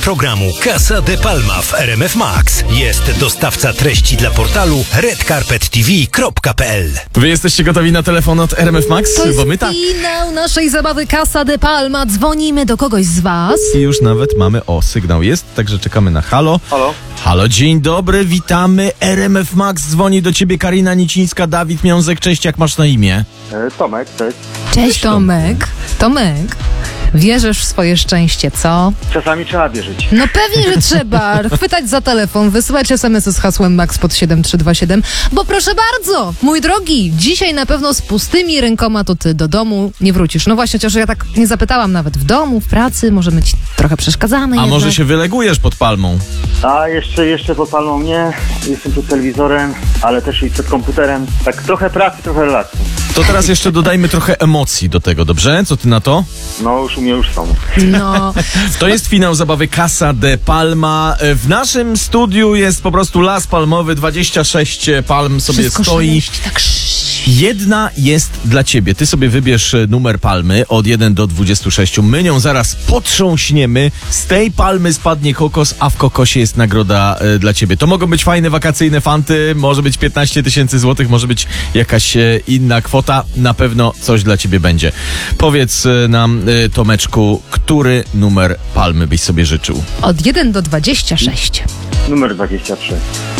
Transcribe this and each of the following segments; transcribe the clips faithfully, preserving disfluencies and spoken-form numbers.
Programu Casa de Palma w R M F Max jest dostawca treści dla portalu red carpet t v kropka p l. Wy jesteście gotowi na telefon od R M F Max? To jest Bo my tak. finał naszej zabawy Casa de Palma. Dzwonimy do kogoś z was. I już nawet mamy, o, sygnał jest, także czekamy na halo. Halo? Halo, dzień dobry, witamy. R M F Max, dzwoni do ciebie Karina Nicińska, Dawid Miązek. Cześć, jak masz na imię? E, Tomek, cześć. Cześć Tomek. Tomek, wierzysz w swoje szczęście, co? Czasami trzeba wierzyć. No pewnie, że trzeba. Chwytać za telefon, wysyłać es em esy z hasłem Max pod siedem trzy dwa siedem. Bo proszę bardzo, mój drogi, dzisiaj na pewno z pustymi rękoma to ty do domu nie wrócisz. No właśnie, chociaż ja tak nie zapytałam nawet w domu, w pracy, może my ci trochę przeszkadzamy. A jednak. może się wylegujesz pod palmą? A jeszcze, jeszcze pod palmą nie. Jestem przed telewizorem, ale też i przed komputerem. Tak trochę pracy, trochę relaksu. To teraz jeszcze dodajmy trochę emocji do tego, dobrze? Co ty na to? No już u mnie już są. No, To jest finał zabawy Casa de Palma. W naszym studiu jest po prostu las palmowy, dwadzieścia sześć palm sobie wszystko stoi. szeleści, tak sz- Jedna jest dla ciebie. Ty sobie wybierz e, numer palmy od jeden do dwudziestu sześciu. My nią zaraz potrząśniemy. Z tej palmy spadnie kokos, a w kokosie jest nagroda e, dla ciebie. To mogą być fajne wakacyjne fanty, może być piętnaście tysięcy złotych, może być jakaś e, inna kwota. Na pewno coś dla ciebie będzie. Powiedz e, nam, e, Tomeczku, który numer palmy byś sobie życzył? Od jeden do dwudziestu sześciu. Numer dwadzieścia trzy.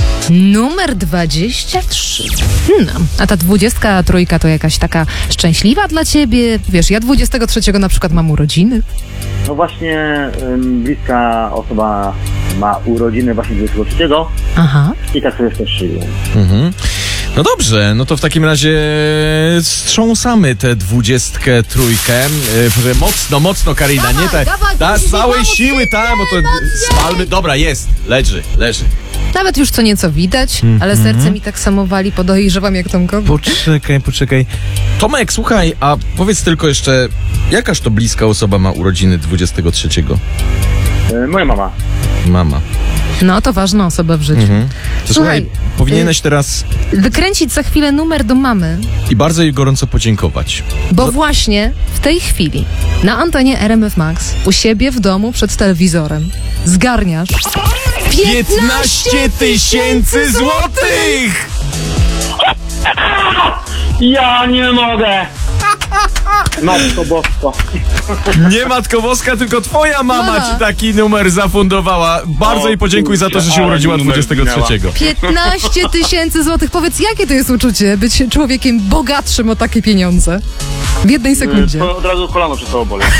Numer dwadzieścia trzy. No, a ta dwudziestka trójka to jakaś taka szczęśliwa dla ciebie? Wiesz, ja dwudziestego trzeciego na przykład mam urodziny. No właśnie ym, bliska osoba ma urodziny właśnie dwudziestego trzeciego Aha. i tak sobie też szyję. Mhm. No dobrze, no to w takim razie strząsamy tę dwudziestkę trójkę. E, mocno, mocno, Karina, Dawaj, nie te, dawaj, ta z musisz całej pomóc. siły, ta, bo to spalmy. Dobra, jest, leży, leży. Nawet już co nieco widać, ale serce mi tak samo wali, podejrzewam jak Tomkowi. Poczekaj, poczekaj. Tomek, słuchaj, a powiedz tylko jeszcze, jakaż to bliska osoba ma urodziny dwudziestego trzeciego? E, moja mama. Mama. No to ważna osoba w życiu. Mhm. To słuchaj, Słuchaj, powinieneś teraz Wykręcić za chwilę numer do mamy, i bardzo jej gorąco podziękować. bo właśnie w tej chwili na antenie R M F Max u siebie w domu przed telewizorem zgarniasz piętnaście tysięcy złotych! Ja nie mogę! Matko Bosko. Nie Matko Boska, tylko twoja mama Mama. ci taki numer zafundowała. Bardzo O, jej podziękuj za to, że się ale urodziła numer dwudziestego trzeciego. piętnaście tysięcy złotych. Powiedz, jakie to jest uczucie być człowiekiem bogatszym o takie pieniądze? W jednej sekundzie. To od razu kolano przez to boli.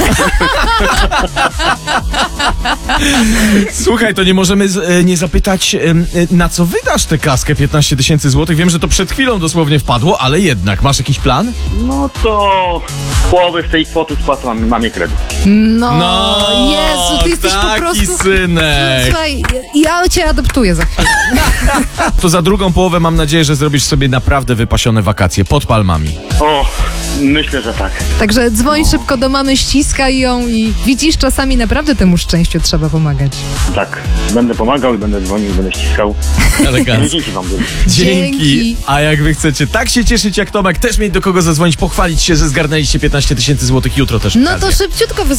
Słuchaj, to nie możemy z, e, nie zapytać, e, e, na co wydasz tę kaskę piętnaście tysięcy złotych? Wiem, że to przed chwilą dosłownie wpadło, ale jednak. Masz jakiś plan? No to połowę z tej kwoty spłacę mam, mamie kredyt. No, Jezu, ty jesteś po taki prostu... synek. Słuchaj, ja cię adoptuję za chwilę. To za drugą połowę mam nadzieję, że zrobisz sobie naprawdę wypasione wakacje pod palmami. O, myślę, że tak. Także dzwoń szybko do mamy, ściskaj ją i widzisz, czasami naprawdę temu szczęściu trzeba pomagać. Tak, będę pomagał i będę dzwonił, będę ściskał. Elegancko. Dzięki wam wielkie. Dzięki. Dzięki. A jak wy chcecie tak się cieszyć jak Tomek, też mieć do kogo zadzwonić, pochwalić się, że zgarnęliście piętnaście tysięcy złotych jutro też. No okazja. to szybciutko